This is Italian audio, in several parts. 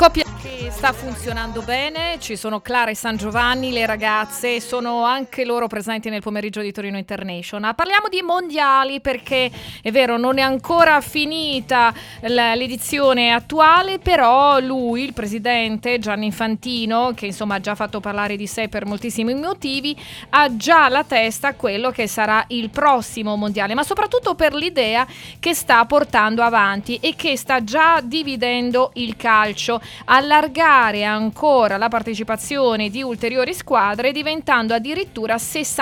coppia che sta funzionando bene, ci sono Clara e San Giovanni, le ragazze, sono anche loro presenti nel pomeriggio di Torino International. Parliamo di mondiali perché è vero, non è ancora finita l'edizione attuale, però lui, il presidente Gianni Infantino, che insomma ha già fatto parlare di sé per moltissimi motivi, ha già alla testa quello che sarà il prossimo mondiale, ma soprattutto per l'idea che sta portando avanti e che sta già dividendo il calcio, allargare ancora la partecipazione di ulteriori squadre, diventando addirittura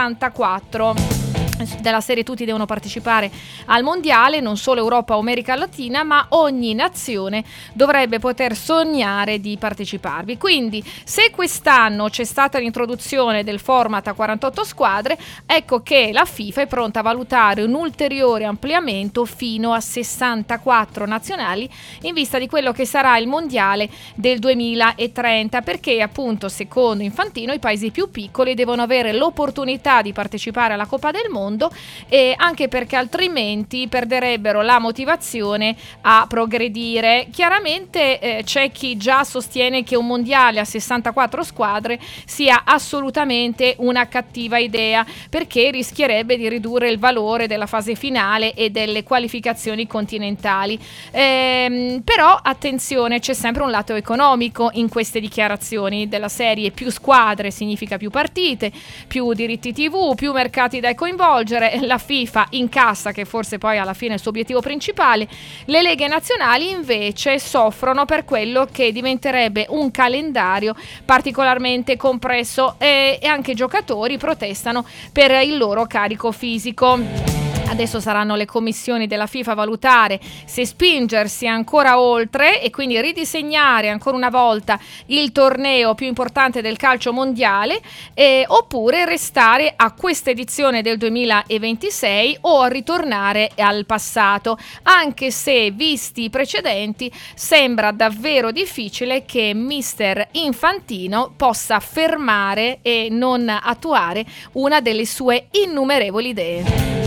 64. Della serie tutti devono partecipare al mondiale, non solo Europa o America Latina, ma ogni nazione dovrebbe poter sognare di parteciparvi. Quindi se quest'anno c'è stata l'introduzione del format a 48 squadre, ecco che la FIFA è pronta a valutare un ulteriore ampliamento fino a 64 nazionali in vista di quello che sarà il mondiale del 2030, perché appunto secondo Infantino i paesi più piccoli devono avere l'opportunità di partecipare alla Coppa del Mondo, e anche perché altrimenti perderebbero la motivazione a progredire. Chiaramente c'è chi già sostiene che un mondiale a 64 squadre sia assolutamente una cattiva idea, perché rischierebbe di ridurre il valore della fase finale e delle qualificazioni continentali. Però attenzione, c'è sempre un lato economico in queste dichiarazioni della serie: più squadre significa più partite, più diritti TV, più mercati da coinvolgere, la FIFA incassa, che forse poi alla fine è il suo obiettivo principale. Le leghe nazionali invece soffrono per quello che diventerebbe un calendario particolarmente compresso, e anche i giocatori protestano per il loro carico fisico. Adesso saranno le commissioni della FIFA a valutare se spingersi ancora oltre e quindi ridisegnare ancora una volta il torneo più importante del calcio mondiale, oppure restare a questa edizione del 2026 o ritornare al passato, anche se visti i precedenti sembra davvero difficile che mister Infantino possa fermare e non attuare una delle sue innumerevoli idee.